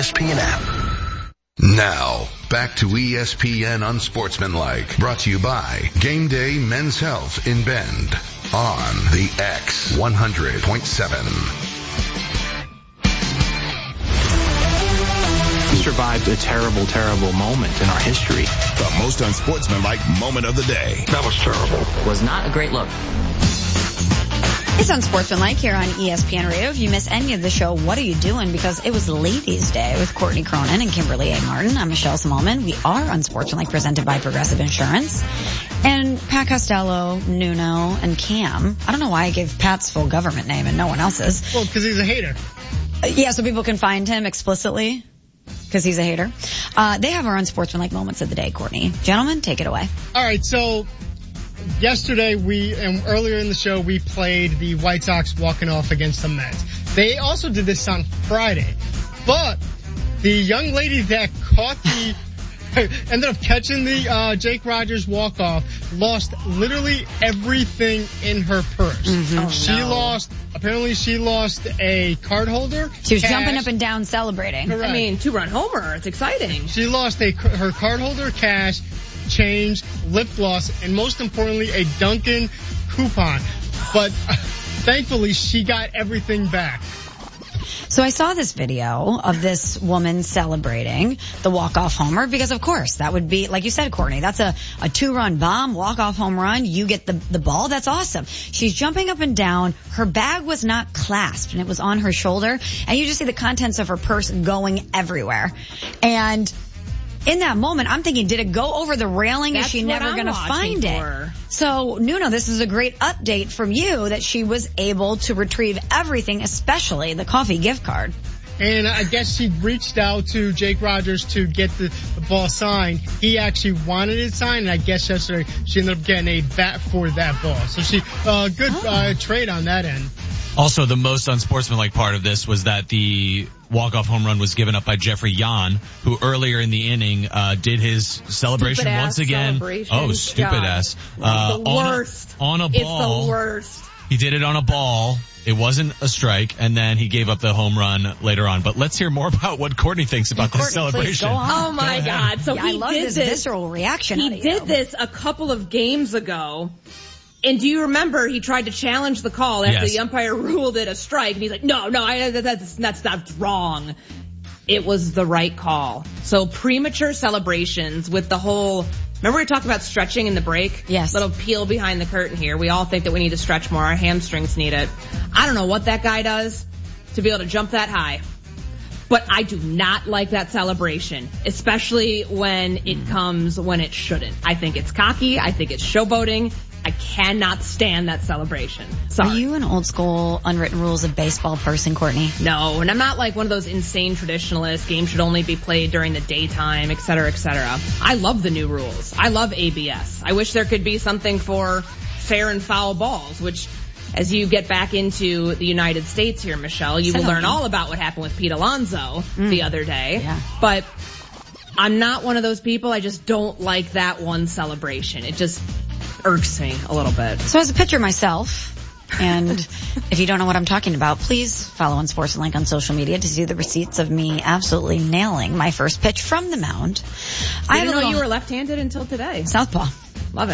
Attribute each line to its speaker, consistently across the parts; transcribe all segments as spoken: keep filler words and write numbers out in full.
Speaker 1: S P N app.
Speaker 2: Now, back to E S P N Unsportsmanlike, brought to you by Game Day Men's Health in Bend on the X one hundred point seven.
Speaker 3: We survived a terrible, terrible moment in our history.
Speaker 4: The most unsportsmanlike moment of the day.
Speaker 1: That was terrible.
Speaker 3: Was not a great look.
Speaker 5: It's Unsportsmanlike here on E S P N Radio. If you miss any of the show, what are you doing? Because it was Ladies' Day with Courtney Cronin and Kimberly A. Martin. I'm Michelle Smallman. We are Unsportsmanlike, presented by Progressive Insurance. And Pat Costello, Nuno, and Cam. I don't know why I gave Pat's full government name and no one else's.
Speaker 6: Well, because he's a hater.
Speaker 5: Uh, yeah, so people can find him explicitly because he's a hater. Uh, they have our Unsportsmanlike moments of the day, Courtney. Gentlemen, take it away.
Speaker 6: All right, so yesterday we, and earlier in the show, we played the White Sox walking off against the Mets. They also did this on Friday, but the young lady that caught the, ended up catching the uh Jake Rogers walk-off, lost literally everything in her purse.
Speaker 5: Mm-hmm. Oh,
Speaker 6: she
Speaker 5: no.
Speaker 6: lost, apparently she lost a card holder.
Speaker 5: She was
Speaker 6: cash.
Speaker 5: jumping up and down celebrating.
Speaker 6: Correct.
Speaker 7: I mean, two-run homer. It's exciting.
Speaker 6: She lost a her card holder, cash, change, lip gloss, and most importantly, a Dunkin' coupon. But uh, thankfully, she got everything back.
Speaker 5: So I saw this video of this woman celebrating the walk-off homer because, of course, that would be, like you said, Courtney, that's a, a two-run bomb, walk-off home run. You get the, the ball. That's awesome. She's jumping up and down. Her bag was not clasped, and it was on her shoulder. And you just see the contents of her purse going everywhere. And in that moment, I'm thinking, did it go over the railing?
Speaker 7: That's
Speaker 5: Is she
Speaker 7: what
Speaker 5: never
Speaker 7: I'm
Speaker 5: going to find
Speaker 7: for.
Speaker 5: it? So, Nuno, this is a great update from you that she was able to retrieve everything, especially the coffee gift card.
Speaker 6: And I guess she reached out to Jake Rogers to get the, the ball signed. He actually wanted it signed, and I guess yesterday she ended up getting a bat for that ball. So she, uh, good
Speaker 5: Oh.
Speaker 6: uh, trade on that end.
Speaker 8: Also, the most unsportsmanlike part of this was that the walk-off home run was given up by Jeffrey Yan, who earlier in the inning uh did his celebration
Speaker 7: Stupid
Speaker 8: once
Speaker 7: ass
Speaker 8: again.
Speaker 7: celebration.
Speaker 8: Oh, stupid
Speaker 7: God.
Speaker 8: ass! Uh,
Speaker 7: the
Speaker 8: on
Speaker 7: worst.
Speaker 8: A, on a ball.
Speaker 7: It's the worst.
Speaker 8: He did it on a ball. It wasn't a strike, and then he gave up the home run later on. But let's hear more about what Courtney thinks about this
Speaker 5: Courtney, please
Speaker 8: celebration.
Speaker 5: go on.
Speaker 7: Oh my God. So
Speaker 5: Yeah,
Speaker 7: he
Speaker 5: I love
Speaker 7: did
Speaker 5: this
Speaker 7: this
Speaker 5: visceral reaction.
Speaker 7: He
Speaker 5: out of
Speaker 7: did
Speaker 5: you.
Speaker 7: this a couple of games ago. And do you remember he tried to challenge the call after
Speaker 8: Yes.
Speaker 7: the umpire ruled it a strike? And he's like, no, no, I, that's, that's, that's wrong. It was the right call. So premature celebrations with the whole, remember we talked about stretching in the break?
Speaker 5: Yes.
Speaker 7: Little peel behind the curtain here. We all think that we need to stretch more. Our hamstrings need it. I don't know what that guy does to be able to jump that high. But I do not like that celebration, especially when it comes when it shouldn't. I think it's cocky. I think it's showboating. I cannot stand that celebration. Sorry.
Speaker 5: Are you an old school unwritten rules of baseball person, Courtney?
Speaker 7: No, and I'm not like one of those insane traditionalists. Games should only be played during the daytime, et cetera, et cetera. I love the new rules. I love A B S. I wish there could be something for fair and foul balls, which, as you get back into the United States here, Michelle, you will learn all about what happened with Pete Alonso mm. the other day.
Speaker 5: Yeah.
Speaker 7: But I'm not one of those people. I just don't like that one celebration. It just irks me a little bit.
Speaker 5: So as a pitcher myself, and if you don't know what I'm talking about, please follow Unsportsmanlike on social media to see the receipts of me absolutely nailing my first pitch from the mound.
Speaker 7: I
Speaker 5: I
Speaker 7: didn't
Speaker 5: have a
Speaker 7: know
Speaker 5: little
Speaker 7: you were left-handed until today.
Speaker 5: southpaw.
Speaker 7: Love it.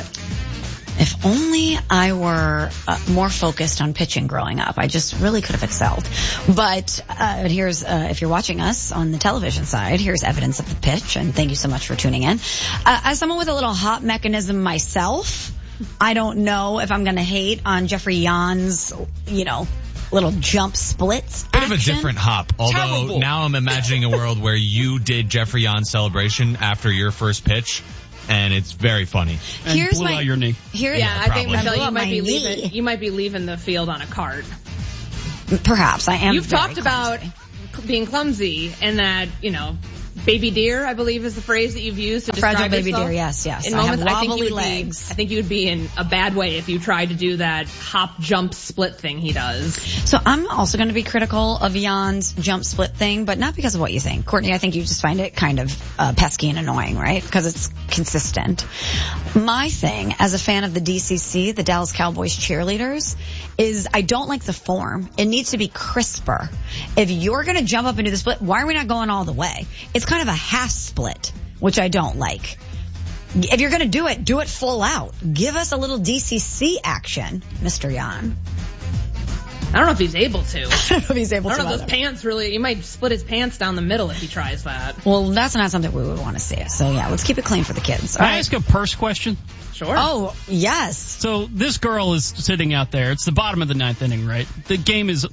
Speaker 5: If only I were uh, more focused on pitching growing up. I just really could have excelled. But uh, here's, uh, if you're watching us on the television side, here's evidence of the pitch, and thank you so much for tuning in. Uh, as someone with a little hop mechanism myself, I don't know if I'm going to hate on Jeffrey Yan's, you know, little jump splits
Speaker 8: Bit of a
Speaker 5: action.
Speaker 8: different hop, although
Speaker 6: Terrible.
Speaker 8: now I'm imagining a world where you did Jeffrey Yan's celebration after your first pitch, and it's very funny.
Speaker 9: And
Speaker 5: Here's
Speaker 9: blew
Speaker 5: my,
Speaker 9: out your knee.
Speaker 5: Here,
Speaker 7: Yeah, I think,
Speaker 8: probably.
Speaker 7: Michelle,
Speaker 5: I blew
Speaker 7: you
Speaker 5: out
Speaker 7: might
Speaker 5: my
Speaker 7: be
Speaker 5: knee.
Speaker 7: leaving. You might be leaving the field on a cart.
Speaker 5: Perhaps I am.
Speaker 7: You've
Speaker 5: very
Speaker 7: talked about
Speaker 5: clumsy.
Speaker 7: being clumsy and that, you know, baby deer, I believe is the phrase that you've used to describe
Speaker 5: Fragile baby
Speaker 7: yourself.
Speaker 5: deer, yes, yes.
Speaker 7: In
Speaker 5: I
Speaker 7: moments,
Speaker 5: have
Speaker 7: I think
Speaker 5: wobbly
Speaker 7: you would
Speaker 5: legs.
Speaker 7: Be, I think you would be in a bad way if you tried to do that hop, jump, split thing he does.
Speaker 5: So I'm also going to be critical of Jan's jump split thing, but not because of what you think. Courtney, I think you just find it kind of uh, pesky and annoying, right? Because it's consistent. My thing, as a fan of the D C C, the Dallas Cowboys cheerleaders, is I don't like the form. It needs to be crisper. If you're going to jump up and do the split, why are we not going all the way? It's kind of a half split, which I don't like. If you're going to do it, do it full out. Give us a little D C C action, Mister Jan.
Speaker 7: I don't know if he's able to.
Speaker 5: I don't know if he's able
Speaker 7: I don't
Speaker 5: to.
Speaker 7: know if those pants really, you might split his pants down the middle if he tries that.
Speaker 5: Well, that's not something we would want to see. So yeah, let's keep it clean for the kids.
Speaker 9: Can
Speaker 5: All
Speaker 9: I
Speaker 5: right.
Speaker 9: ask a purse question?
Speaker 7: Sure.
Speaker 5: Oh, yes.
Speaker 9: So this girl is sitting out there. It's the bottom of the ninth inning, right? The game is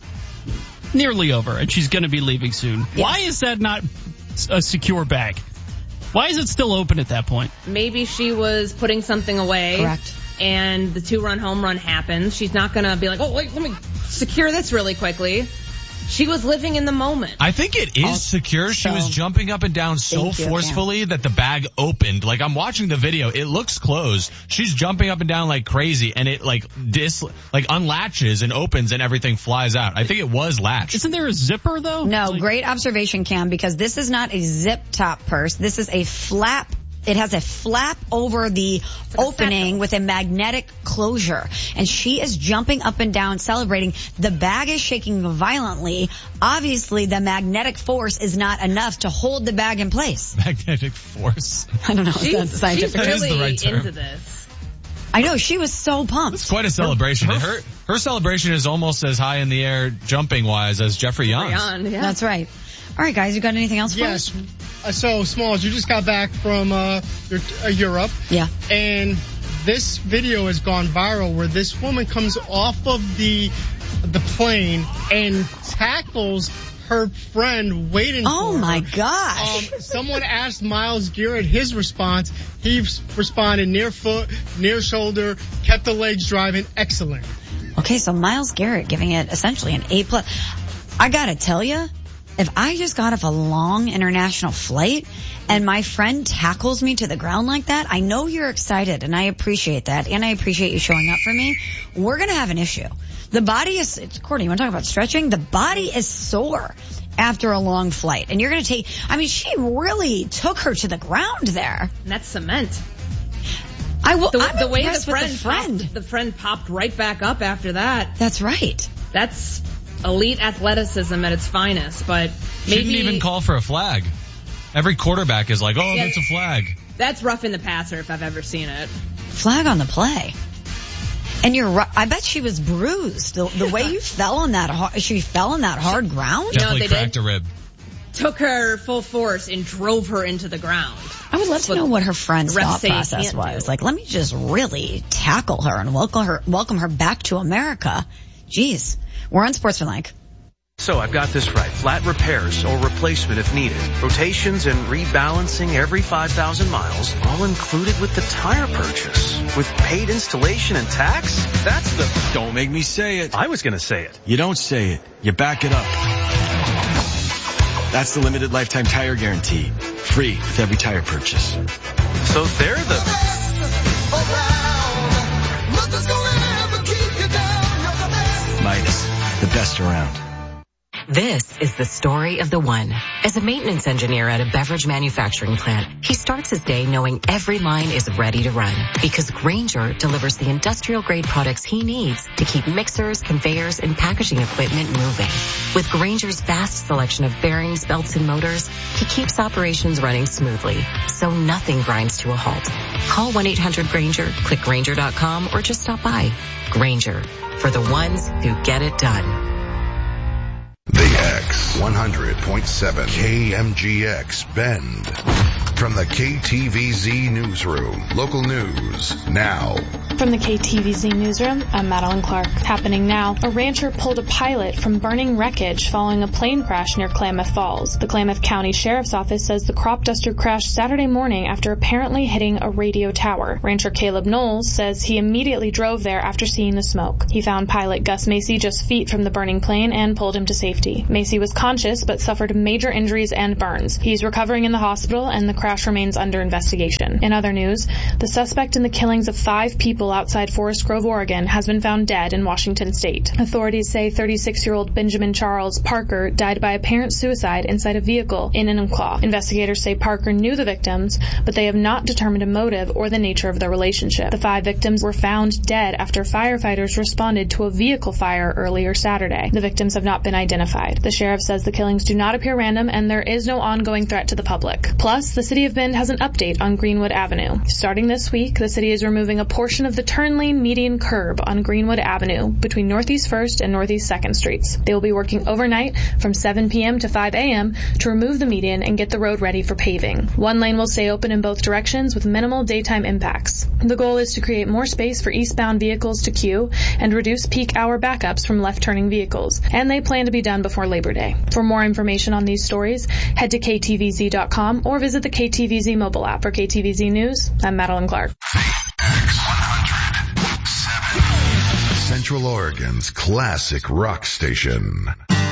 Speaker 9: nearly over, and she's going to be leaving soon.
Speaker 5: Yes.
Speaker 9: Why is that not a secure bag? Why is it still open at that point?
Speaker 7: Maybe she was putting something away.
Speaker 5: Correct.
Speaker 7: And the two-run home run happens. She's not going to be like, oh, wait, let me secure this really quickly. She was living in the moment.
Speaker 8: I think it is
Speaker 5: Oh,
Speaker 8: secure. She
Speaker 5: so-
Speaker 8: was jumping up and down so
Speaker 5: Thank you,
Speaker 8: forcefully that the bag opened. Like, I'm watching the video. It looks closed. She's jumping up and down like crazy, and it like dis like unlatches and opens, and everything flies out. I think it was latched.
Speaker 9: Isn't there a zipper, though?
Speaker 5: No,
Speaker 9: Like-
Speaker 5: great observation, Cam, because this is not a zip top purse. This is a flap. It has a flap over the opening with a magnetic closure. And she is jumping up and down, celebrating. The bag is shaking violently. Obviously, the magnetic force is not enough to hold the bag in place.
Speaker 8: Magnetic force.
Speaker 5: I don't know if
Speaker 7: She's,
Speaker 5: that's
Speaker 7: she's
Speaker 5: scientific.
Speaker 8: That is the
Speaker 7: really
Speaker 8: right term.
Speaker 7: into this.
Speaker 5: I know, she was so pumped.
Speaker 8: It's quite a celebration. Her, her, her celebration is almost as high in the air jumping wise as Jeffrey Young's.
Speaker 7: Beyond, yeah.
Speaker 5: That's right. All right, guys, you got anything else for
Speaker 6: Yes.
Speaker 5: us?
Speaker 6: Uh, so, Smalls, you just got back from uh, your, uh, Europe.
Speaker 5: Yeah.
Speaker 6: And this video has gone viral where this woman comes off of the the plane and tackles her friend waiting
Speaker 5: Oh
Speaker 6: for her.
Speaker 5: my gosh.
Speaker 6: Um, someone asked Myles Garrett his response. He responded near foot, near shoulder, kept the legs driving. Excellent.
Speaker 5: Okay, so Myles Garrett giving it essentially an A plus. I gotta tell you, if I just got off a long international flight and my friend tackles me to the ground like that, I know you're excited and I appreciate that and I appreciate you showing up for me. We're gonna have an issue. The body is, Courtney, you wanna talk about stretching? The body is sore after a long flight and you're gonna take, I mean, she really took her to the ground there.
Speaker 7: And that's cement.
Speaker 5: I will,
Speaker 7: The,
Speaker 5: I'm
Speaker 7: the way the
Speaker 5: impressed with
Speaker 7: friend,
Speaker 5: the friend.
Speaker 7: Popped, the friend popped right back up after that.
Speaker 5: That's right.
Speaker 7: That's elite athleticism at its finest, but
Speaker 8: She
Speaker 7: maybe
Speaker 8: didn't even call for a flag. Every quarterback is like, oh,
Speaker 7: Yeah.
Speaker 8: that's a flag.
Speaker 7: that's roughing the passer if I've ever seen it.
Speaker 5: Flag on the play. And you're right. I bet she was bruised. The, the way you fell on that, hard, she fell on that hard ground.
Speaker 7: You know what
Speaker 8: Definitely
Speaker 7: they
Speaker 8: cracked
Speaker 7: did?
Speaker 8: a rib.
Speaker 7: Took her full force and drove her into the ground.
Speaker 5: I would love to know what her friend's
Speaker 7: The refs
Speaker 5: thought
Speaker 7: say you
Speaker 5: process
Speaker 7: can't
Speaker 5: was.
Speaker 7: do.
Speaker 5: Like, let me just really tackle her and welcome her, welcome her back to America. Jeez. We're on Sportsmanlike.
Speaker 10: So I've got this right. Flat repairs or replacement if needed. Rotations and rebalancing every five thousand miles, all included with the tire purchase. With paid installation and tax? That's the...
Speaker 11: Don't make me say it.
Speaker 10: I was gonna say it.
Speaker 11: You don't say it. You back it up. That's the limited lifetime tire guarantee. Free with every tire purchase.
Speaker 10: So they're the...
Speaker 11: Midas, the best around.
Speaker 12: This is the story of the one. As a maintenance engineer at a beverage manufacturing plant, he starts his day knowing every line is ready to run because Grainger delivers the industrial grade products he needs to keep mixers, conveyors, and packaging equipment moving. With Grainger's vast selection of bearings, belts, and motors, he keeps operations running smoothly, so nothing grinds to a halt. Call one eight hundred Grainger, click Grainger dot com, or just stop by. Grainger, for the ones who get it done.
Speaker 2: The X one hundred point seven K M G X Bend. From the K T V Z newsroom, local news now.
Speaker 13: From the K T V Z newsroom, I'm Madeline Clark. Happening now, a rancher pulled a pilot from burning wreckage following a plane crash near Klamath Falls. The Klamath County Sheriff's Office says the crop duster crashed Saturday morning after apparently hitting a radio tower. Rancher Caleb Knowles says he immediately drove there after seeing the smoke. He found pilot Gus Macy just feet from the burning plane and pulled him to safety. Macy was conscious but suffered major injuries and burns. He's recovering in the hospital and the crash remains under investigation. In other news, the suspect in the killings of five people outside Forest Grove, Oregon, has been found dead in Washington state. Authorities say thirty-six-year-old Benjamin Charles Parker died by apparent suicide inside a vehicle in Enumclaw. Investigators say Parker knew the victims, but they have not determined a motive or the nature of their relationship. The five victims were found dead after firefighters responded to a vehicle fire earlier Saturday. The victims have not been identified. The sheriff says the killings do not appear random and there is no ongoing threat to the public. Plus, the city of Bend has an update on Greenwood Avenue. Starting this week, the city is removing a portion of the turn lane median curb on Greenwood Avenue between Northeast First and Northeast Second Streets. They will be working overnight from seven p.m. to five a.m. to remove the median and get the road ready for paving. One lane will stay open in both directions with minimal daytime impacts. The goal is to create more space for eastbound vehicles to queue and reduce peak hour backups from left-turning vehicles, and they plan to be done before Labor Day. For more information on these stories, head to K T V Z dot com or visit the K T V Z mobile app. For K T V Z News, I'm Madeline Clark.
Speaker 2: Central Oregon's classic rock station.